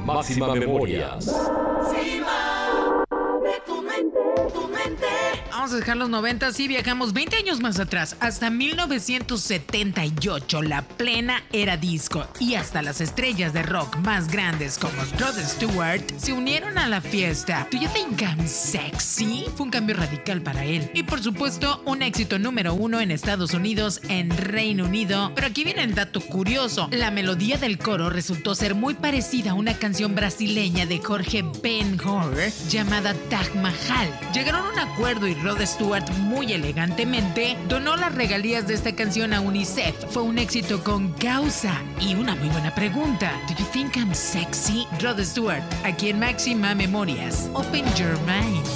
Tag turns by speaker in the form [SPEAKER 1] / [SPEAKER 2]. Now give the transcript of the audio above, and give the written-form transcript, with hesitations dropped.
[SPEAKER 1] Máxima Memorias.
[SPEAKER 2] Vamos a dejar los 90 y viajamos 20 años más atrás, hasta 1978, la plena era disco, y hasta las estrellas de rock más grandes como Rod Stewart se unieron a la fiesta. ¿Do you think I'm sexy? Fue un cambio radical para él. Y por supuesto, un éxito número 1 en Estados Unidos, en Reino Unido. Pero aquí viene el dato curioso. La melodía del coro resultó ser muy parecida a una canción brasileña de Jorge Ben-Hur llamada Taj Mahal. Llegaron a un acuerdo y Rod Stewart muy elegantemente donó las regalías de esta canción a UNICEF. Fue un éxito con causa. Y una muy buena pregunta. ¿Do you think I'm sexy? Rod Stewart, aquí en Máxima Memorias. Open your mind.